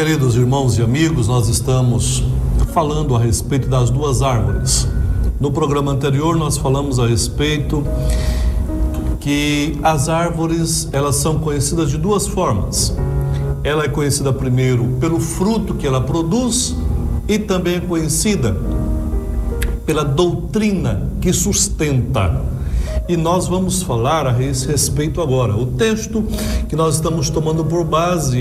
queridos irmãos e amigos, nós estamos falando a respeito das duas árvores. No programa anterior nós falamos a respeito que as árvores, elas são conhecidas de duas formas. Ela é conhecida primeiro pelo fruto que ela produz e também é conhecida pela doutrina que sustenta. E nós vamos falar a esse respeito agora. O texto que nós estamos tomando por base